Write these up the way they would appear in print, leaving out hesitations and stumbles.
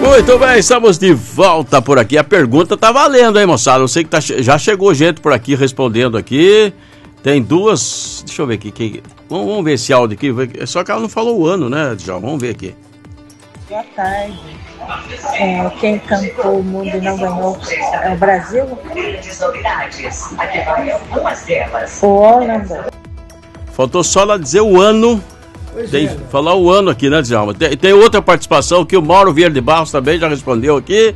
Muito bem, estamos de volta por aqui. A pergunta tá valendo, hein, moçada? Eu sei que já chegou gente por aqui respondendo aqui. Tem duas... Deixa eu ver aqui. Vamos ver esse áudio aqui. Só que ela não falou o ano, né, Djalma? Vamos ver aqui. Boa tarde. Quem cantou o mundo e não ganhou é o Brasil? O Holanda. Faltou só ela dizer o ano. Falar o ano aqui, né, Djalma? Tem outra participação que o Mauro Vieira de Barros também já respondeu aqui.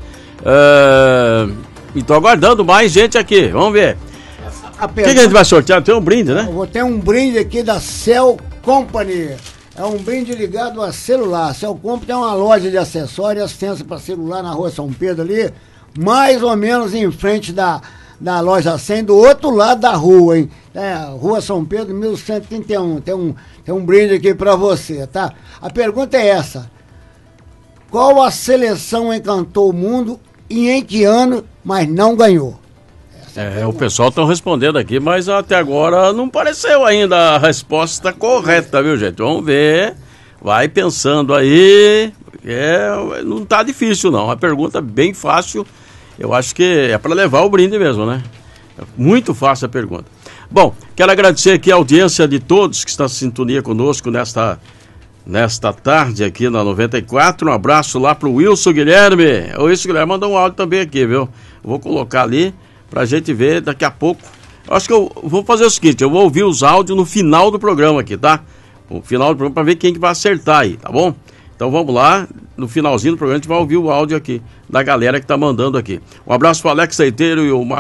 E tô aguardando mais gente aqui. Vamos ver. O que a gente vai sortear? Tem um brinde, né? Eu vou ter um brinde aqui da Cell Company. É um brinde ligado a celular. A Cell Company é uma loja de acessórios e assistência para celular na Rua São Pedro ali, mais ou menos em frente da loja 100, do outro lado da rua, hein? Rua São Pedro, 1131. Tem um brinde aqui para você, tá? A pergunta é essa: qual a seleção encantou o mundo e em que ano, mas não ganhou? O pessoal está respondendo aqui, mas até agora não apareceu ainda a resposta correta, viu, gente? Vamos ver. Vai pensando aí. Não tá difícil, não. A pergunta é bem fácil. Eu acho que é para levar o brinde mesmo, né? É muito fácil a pergunta. Bom, quero agradecer aqui a audiência de todos que estão em sintonia conosco nesta tarde aqui na 94. Um abraço lá pro Wilson Guilherme. O Wilson Guilherme mandou um áudio também aqui, viu? Vou colocar ali pra gente ver daqui a pouco. Eu acho que eu vou fazer o seguinte: eu vou ouvir os áudios no final do programa aqui, tá? No final do programa, pra ver quem que vai acertar aí, tá bom? Então vamos lá, no finalzinho do programa a gente vai ouvir o áudio aqui da galera que tá mandando aqui. Um abraço pro Alex Seiteiro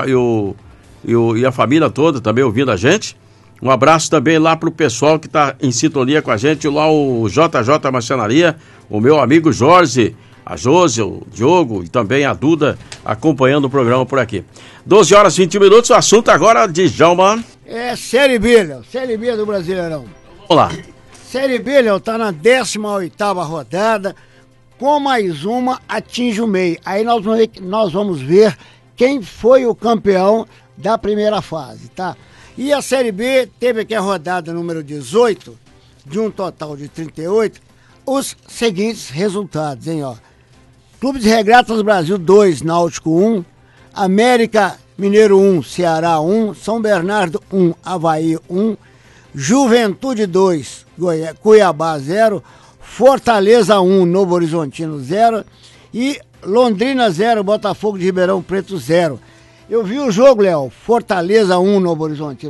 e a família toda também ouvindo a gente. Um abraço também lá pro pessoal que tá em sintonia com a gente, lá o JJ Marcenaria, o meu amigo Jorge, a Josi, o Diogo e também a Duda acompanhando o programa por aqui. 12 horas e 21 minutos, o assunto agora de Djalma. Série B, Série B do Brasileirão. Vamos lá. Série B, Léo, tá na 18ª rodada, com mais uma atinge o meio. Aí nós vamos ver quem foi o campeão da primeira fase, tá? E a Série B teve aqui a rodada número 18, de um total de 38, os seguintes resultados, hein, ó. Clube de Regatas Brasil 2, Náutico 1, América Mineiro 1, Ceará 1, São Bernardo 1, Avaí 1, Juventude 2, Cuiabá 0, Fortaleza 1, Novo Horizontino 0 e Londrina 0, Botafogo de Ribeirão Preto 0. Eu vi o jogo, Léo, Fortaleza 1, Novo Horizontino